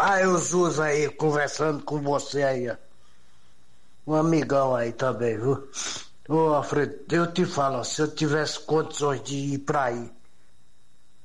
Ah, o Zuz aí, conversando com você aí, ó. Um amigão aí também, viu? Ô, Alfredo, eu te falo, ó, se eu tivesse condições de ir pra aí,